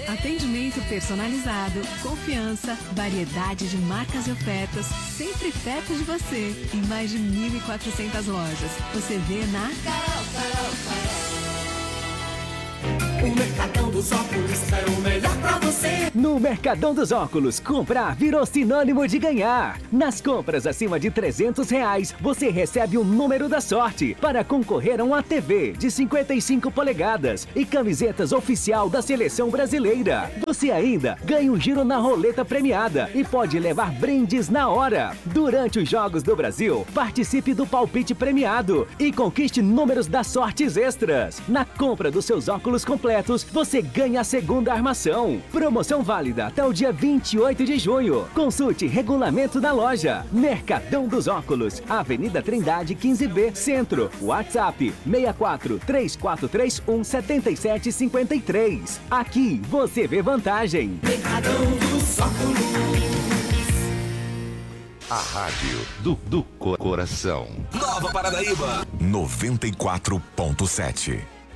Atendimento personalizado, confiança, variedade de marcas e ofertas, sempre perto de você. Em mais de 1.400 lojas. Você vê na Carol. O Mercadão dos Óculos é o melhor pra você. No Mercadão dos Óculos, comprar virou sinônimo de ganhar. Nas compras acima de R$300, você recebe o número da sorte para concorrer a uma TV de 55 polegadas e camisetas oficial da Seleção Brasileira. Você ainda ganha um giro na roleta premiada e pode levar brindes na hora. Durante os Jogos do Brasil, participe do palpite premiado e conquiste números das sortes extras. Na compra dos seus óculos completos, você ganha a segunda armação. Promoção válida até o dia 28 de junho. Consulte regulamento da loja. Mercadão dos Óculos, Avenida Trindade 15B, Centro. WhatsApp 6434317753. Aqui você vê vantagem. Mercadão dos Óculos. A rádio do coração. Nova Paranaíba 94.7.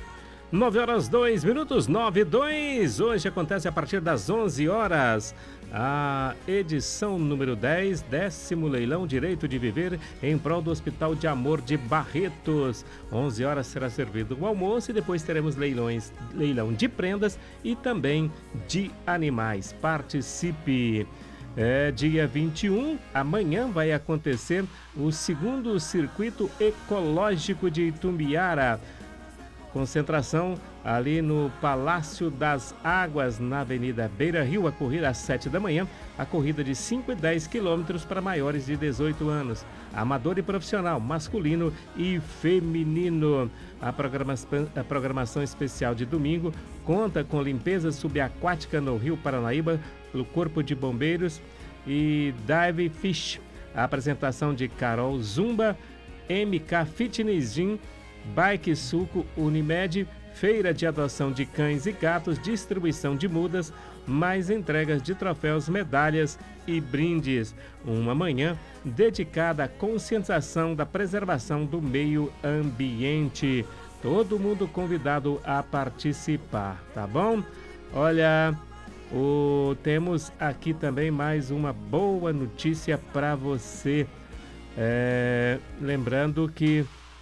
9h02, 9h02. Hoje acontece a partir das 11 horas a edição número 10, 10º leilão Direito de Viver em prol do Hospital de Amor de Barretos. 11 horas será servido o almoço e depois teremos leilão de prendas e também de animais. Participe! Dia 21, amanhã vai acontecer o segundo circuito ecológico de Itumbiara. Concentração ali no Palácio das Águas, na Avenida Beira Rio, a corrida às 7 da manhã, a corrida de 5 e 10 quilômetros para maiores de 18 anos, amador e profissional, masculino e feminino. A programação especial de domingo conta com limpeza subaquática no Rio Paranaíba pelo Corpo de Bombeiros e Dive Fish. A apresentação de Carol Zumba, MK Fitness Gym, Bike Suco Unimed, feira de adoção de cães e gatos, distribuição de mudas, mais entregas de troféus, medalhas e brindes. Uma manhã dedicada à conscientização da preservação do meio ambiente. Todo mundo convidado a participar, tá bom? Olha, temos aqui também mais uma boa notícia para você. Lembrando que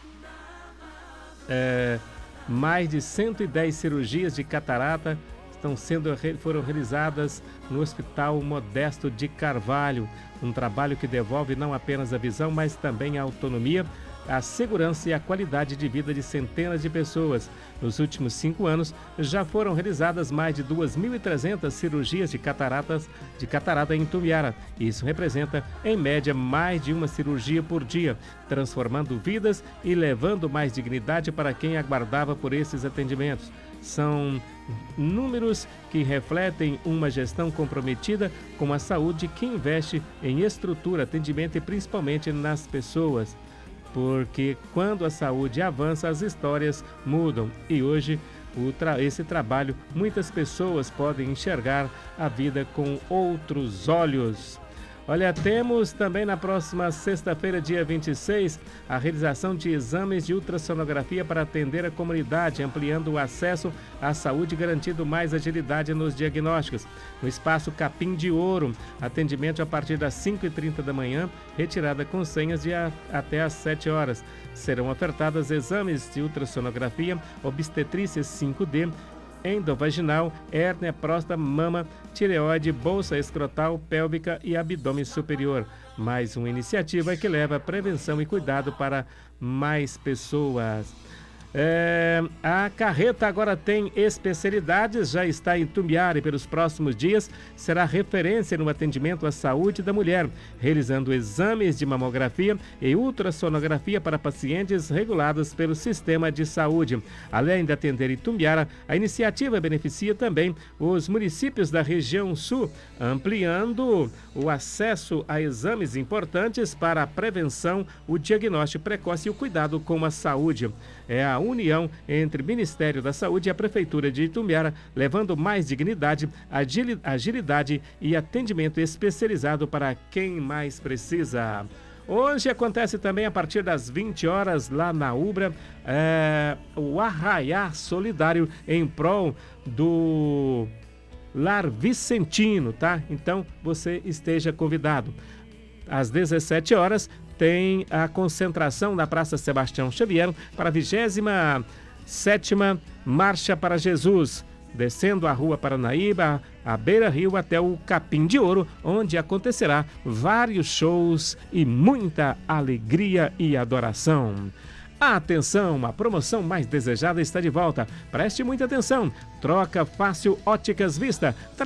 mais de 110 cirurgias de catarata foram realizadas no Hospital Modesto de Carvalho. Um trabalho que devolve não apenas a visão, mas também a autonomia, a segurança e a qualidade de vida de centenas de pessoas. Nos últimos 5 anos, já foram realizadas mais de 2.300 cirurgias de catarata em Itumbiara. Isso representa, em média, mais de uma cirurgia por dia, transformando vidas e levando mais dignidade para quem aguardava por esses atendimentos. São números que refletem uma gestão comprometida com a saúde que investe em estrutura, atendimento e principalmente nas pessoas. Porque quando a saúde avança, as histórias mudam. E hoje, esse trabalho, muitas pessoas podem enxergar a vida com outros olhos. Olha, temos também na próxima sexta-feira, dia 26, a realização de exames de ultrassonografia para atender a comunidade, ampliando o acesso à saúde e garantindo mais agilidade nos diagnósticos. No espaço Capim de Ouro, atendimento a partir das 5h30 da manhã, retirada com senhas até às 7 horas. Serão ofertados exames de ultrassonografia, obstetrícia 5D, endovaginal, hérnia, próstata, mama, tireoide, bolsa escrotal, pélvica e abdômen superior. Mais uma iniciativa que leva prevenção e cuidado para mais pessoas. A carreta agora tem especialidades, já está em Itumbiara e pelos próximos dias será referência no atendimento à saúde da mulher, realizando exames de mamografia e ultrassonografia para pacientes regulados pelo sistema de saúde. Além de atender Itumbiara, a iniciativa beneficia também os municípios da região sul, ampliando o acesso a exames importantes para a prevenção, o diagnóstico precoce e o cuidado com a saúde. É a união entre o Ministério da Saúde e a Prefeitura de Itumbiara, levando mais dignidade, agilidade e atendimento especializado para quem mais precisa. Hoje acontece também a partir das 20 horas lá na Ubra o Arraiá Solidário em prol Lar Vicentino, tá? Então você esteja convidado. Às 17 horas tem a concentração na Praça Sebastião Xavier para a 27ª Marcha para Jesus, descendo a Rua Paranaíba, a Beira Rio até o Capim de Ouro, onde acontecerá vários shows e muita alegria e adoração. Atenção, a promoção mais desejada está de volta. Preste muita atenção. Troca Fácil Óticas Vista.